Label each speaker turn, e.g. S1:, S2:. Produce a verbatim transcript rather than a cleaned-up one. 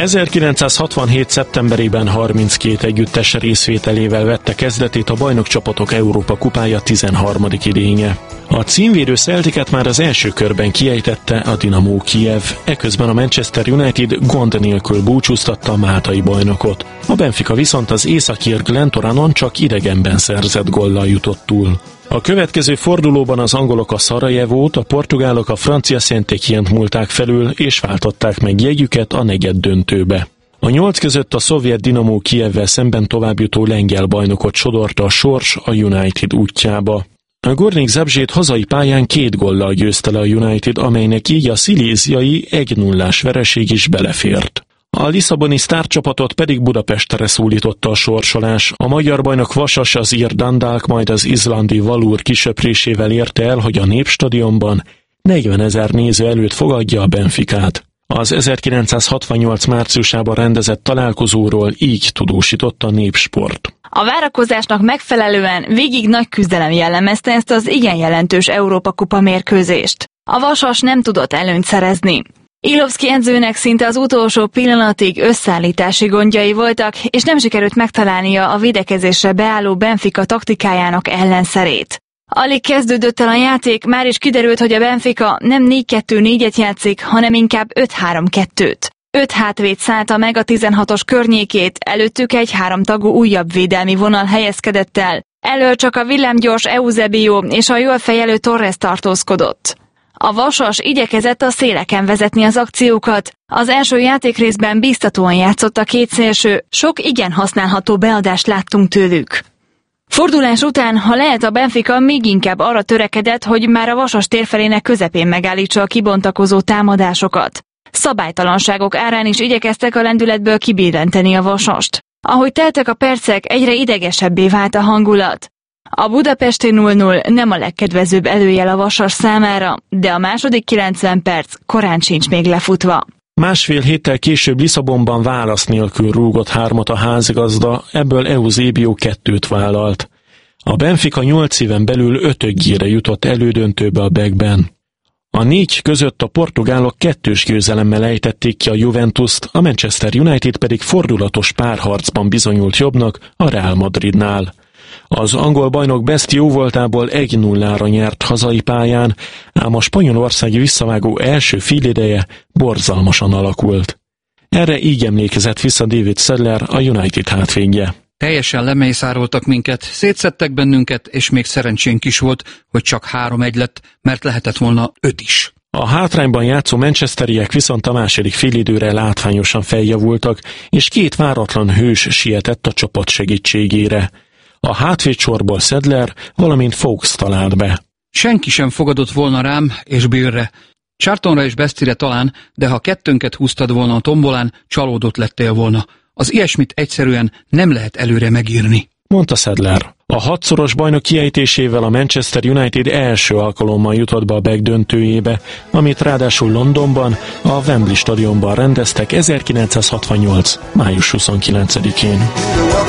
S1: ezerkilencszázhatvanhét. szeptemberében harminckét együttes részvételével vette kezdetét a bajnokcsapatok Európa kupája tizenharmadik idénye. A címvédő Celticet már az első körben kiejtette a Dinamo Kijev, eközben a Manchester United gond nélkül búcsúztatta a máltai bajnokot. A Benfica viszont az északír Glentoranon csak idegenben szerzett góllal jutott túl. A következő fordulóban az angolok a Szarajevót, a portugálok a francia Saint-Étienne-t múlták felül, és váltották meg jegyüket a negyeddöntőbe. A nyolc között a szovjet Dinamo Kijevvel szemben továbbjutó lengyel bajnokot sodorta a sors a United útjába. A Gornik Zabrze hazai pályán két góllal győzte le a United, amelynek így a sziléziai egy nullás vereség is belefért. A lisszaboni sztárcsapatot pedig Budapestre szólította a sorsolás. A magyar bajnok Vasas az ír Dundalk, majd az izlandi Valur kisöprésével érte el, hogy a Népstadionban negyvenezer néző előtt fogadja a Benficát. Az ezerkilencszázhatvannyolc márciusában rendezett találkozóról így tudósított a Népsport.
S2: A várakozásnak megfelelően végig nagy küzdelem jellemezte ezt az igen jelentős Európa-kupa mérkőzést. A Vasas nem tudott előnyt szerezni. Ilovszki edzőnek szinte az utolsó pillanatig összeállítási gondjai voltak, és nem sikerült megtalálnia a védekezésre beálló Benfica taktikájának ellenszerét. Alig kezdődött el a játék, már is kiderült, hogy a Benfica nem négy kettő négyet játszik, hanem inkább öt három kettőt. Öt hátvéd szállta meg a tizenhatos környékét, előttük egy háromtagú újabb védelmi vonal helyezkedett el. Elől csak a villámgyors Eusebio és a jól fejelő Torres tartózkodott. A Vasas igyekezett a széleken vezetni az akciókat. Az első játékrészben biztatóan játszott a két szélső, sok igen használható beadást láttunk tőlük. Fordulás után, ha lehet, a Benfica még inkább arra törekedett, hogy már a Vasas térfelének közepén megállítsa a kibontakozó támadásokat. Szabálytalanságok árán is igyekeztek a lendületből kibillenteni a Vasast. Ahogy teltek a percek, egyre idegesebbé vált a hangulat. A budapesti nulla nulla nem a legkedvezőbb előjel a Vasas számára, de a második kilencven perc korán sincs még lefutva.
S1: Másfél héttel később Lisszabonban válasz nélkül rúgott hármat a házigazda, ebből Eusebio kettőt vállalt. A Benfica nyolc éven belül ötödjére jutott elődöntőbe a Beckben. A négy között a portugálok kettős győzelemmel ejtették ki a Juventust, a Manchester United pedig fordulatos párharcban bizonyult jobbnak a Real Madridnál. Az angol bajnok Best jóvoltából egy nullára nyert hazai pályán, ám a spanyolországi visszavágó első félideje borzalmasan alakult. Erre így emlékezett vissza David Sedler, a United hátvédje.
S3: Teljesen lemészároltak minket, szétszedtek bennünket, és még szerencsénk is volt, hogy csak három egy lett, mert lehetett volna öt is.
S1: A hátrányban játszó manchesteriek viszont a második félidőre látványosan feljavultak, és két váratlan hős sietett a csapat segítségére. A hátvédsorból Sedler, valamint Fox talált be.
S3: Senki sem fogadott volna rám és Billre. Charltonra és Bestire talán, de ha kettőnket húztad volna a tombolán, csalódott lettél volna. Az ilyesmit egyszerűen nem lehet előre megírni,
S1: mondta Sedler. A hatszoros bajnok kiejtésével a Manchester United első alkalommal jutott be a Beck döntőjébe, amit ráadásul Londonban, a Wembley stadionban rendeztek ezerkilencszázhatvannyolc. május huszonkilencedikén.